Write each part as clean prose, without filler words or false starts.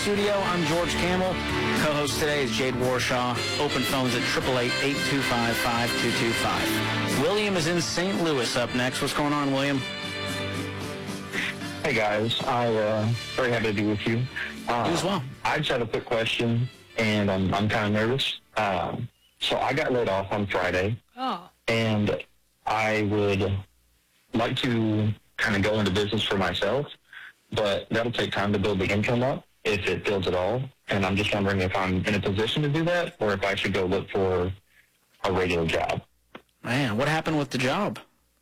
studio. I'm George Camel. Co-host today is Jade Warshaw. Open phones at 888-825-5225. William is in St. Louis up next. What's going on, William? Hey, guys. I'm very happy to be with you. You as well. I just have a quick question, and I'm kind of nervous. So I got laid off on Friday, and I would like to kind of go into business for myself, but that'll take time to build the income up, if it builds at all. And I'm just wondering if I'm in a position to do that, or if I should go look for a regular job. Man, what happened with the job?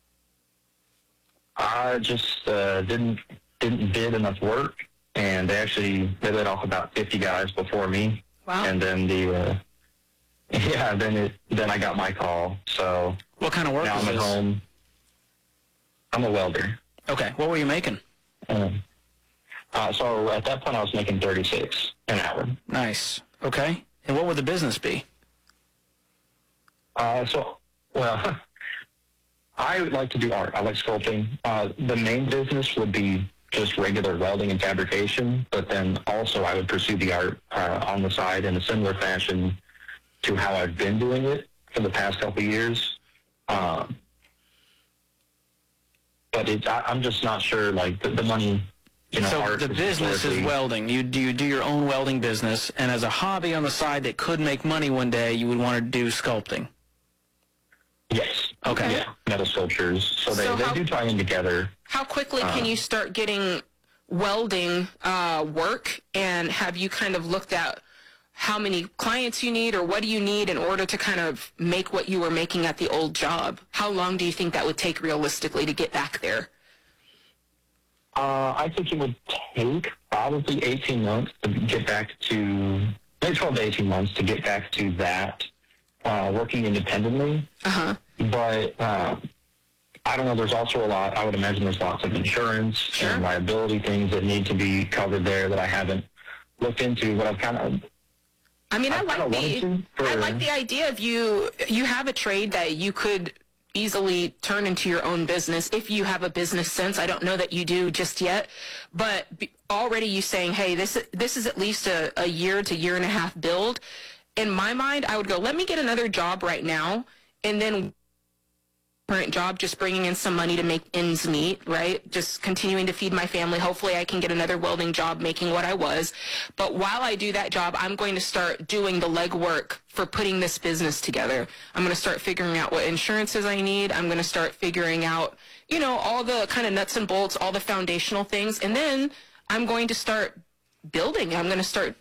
I just didn't bid enough work, and they laid off about 50 guys before me. Wow. And then then I got my call. So What kind of work now was I'm at this? home. I'm a welder. Okay, what were you making? So at that point I was making $36 an hour. Nice. Okay. And what would the business be? I would like to do art. I like sculpting. The main business would be just regular welding and fabrication, but then also I would pursue the art on the side in a similar fashion to how I've been doing it for the past couple of years. But I'm just not sure, like, the money, So art the business is welding. You do your own welding business, and as a hobby on the side that could make money one day, you would want to do sculpting. Yes. Okay. Yeah, metal sculptures. So they do tie in together. How quickly can you start getting welding work, and have you kind of looked at how many clients you need, or what do you need in order to kind of make what you were making at the old job? How long do you think that would take realistically to get back there? I think it would take probably 18 months to get back to, maybe 12 to 18 months to get back to that, working independently. Uh-huh. But I don't know, there's also I would imagine there's lots of insurance and liability things that need to be covered there that I haven't looked into, but I've kind of... I like the idea of you have a trade that you could easily turn into your own business if you have a business sense. I don't know that you do just yet, but already you saying, hey, this is at least a year to year and a half build. In my mind, I would go, let me get another job right now, and then current job, just bringing in some money to make ends meet, right? Just continuing to feed my family. Hopefully I can get another welding job making what I was. But while I do that job, I'm going to start doing the legwork for putting this business together. I'm going to start figuring out what insurances I need. I'm going to start figuring out, all the kind of nuts and bolts, all the foundational things. And then I'm going to start building. I'm going to start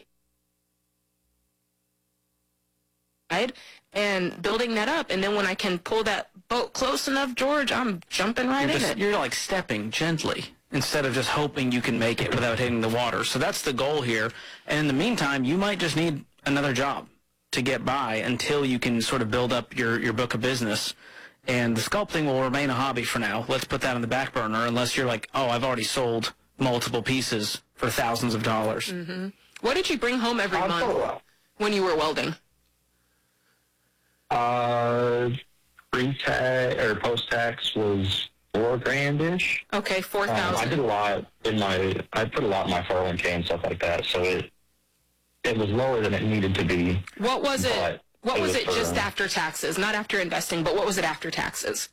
and building that up, and then when I can pull that boat close enough, George, I'm jumping right in it. You're like stepping gently instead of just hoping you can make it without hitting the water. So that's the goal here. And in the meantime, you might just need another job to get by until you can sort of build up your book of business. And the sculpting will remain a hobby for now. Let's put that on the back burner, unless you're like, oh, I've already sold multiple pieces for thousands of dollars. Mm-hmm. What did you bring home every month when you were welding? Pre-tax or post-tax was $4,000-ish. Okay, 4,000. I did a lot I put a lot in my 401k and stuff like that, so it was lower than it needed to be. What was it? What was it just after taxes? Not after investing, but what was it after taxes?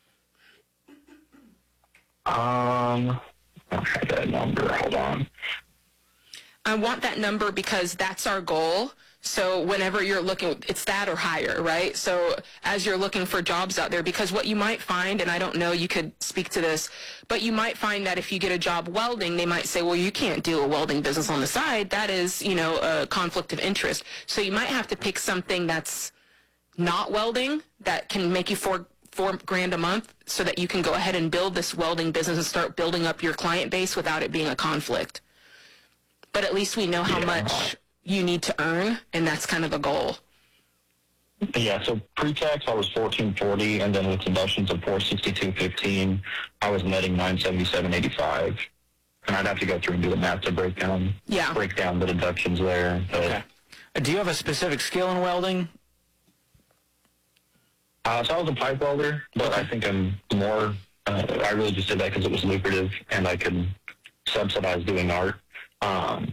I have that number. Hold on. I want that number because that's our goal. So whenever you're looking, it's that or higher, right? So as you're looking for jobs out there, because what you might find, and I don't know, you could speak to this, but you might find that if you get a job welding, they might say, well, you can't do a welding business on the side. That is, a conflict of interest. So you might have to pick something that's not welding that can make you $4,000 a month so that you can go ahead and build this welding business and start building up your client base without it being a conflict. But at least we know how much you need to earn, and that's kind of the goal. Yeah, so pre-tax I was $1,440, and then with deductions of $462.15, I was netting $977.85. And I'd have to go through and do the math to break down the deductions there. But, okay. Do you have a specific skill in welding? So I was a pipe welder, but I think I'm more, I really just did that because it was lucrative and I could subsidize doing art.